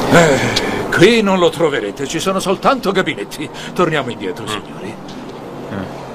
Qui non lo troverete, ci sono soltanto gabinetti. Torniamo indietro, signori.